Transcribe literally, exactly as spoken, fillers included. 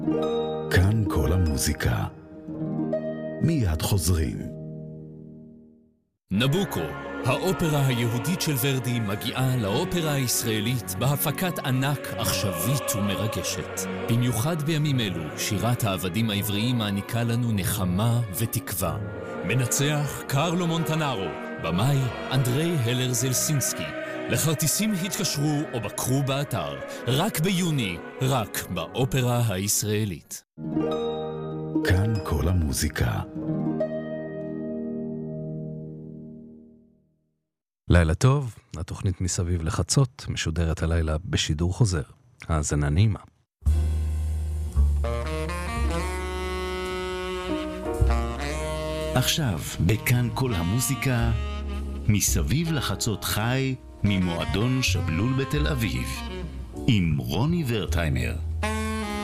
כאן כל המוזיקה. מיד חוזרים. נבוקו, האופרה היהודית של ורדי מגיעה לאופרה הישראלית בהפקת ענק עכשווית ומרגשת. במיוחד בימים אלו, שירת העבדים העבריים מעניקה לנו נחמה ותקווה. מנצח קרלו מונטנארו, במאי אנדרי הלר זלסינסקי. לכרטיסים התקשרו או בקרו באתר, רק ביוני, רק באופרה הישראלית. כאן כל המוזיקה. לילה טוב, התוכנית מסביב לחצות משודרת הלילה בשידור חוזר. האזנה נעימה. עכשיו, בכאן כל המוזיקה, מסביב לחצות חי ממועדון שבלול בתל אביב, עם רוני ורטהיימר.